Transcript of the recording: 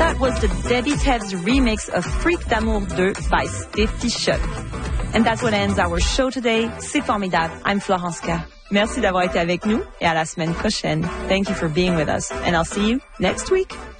That was the Debbie Tebbs remix of Freak d'amour 2 by Steffi Choc. And that's what ends our show today. C'est formidable. I'm Florence K. Merci d'avoir été avec nous et à la semaine prochaine. Thank you for being with us and I'll see you next week.